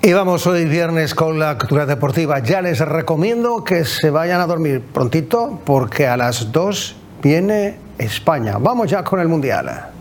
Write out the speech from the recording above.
Y vamos hoy viernes con la actualidad deportiva. Ya les recomiendo que se vayan a dormir prontito porque a las 2 viene España. Vamos ya con el Mundial.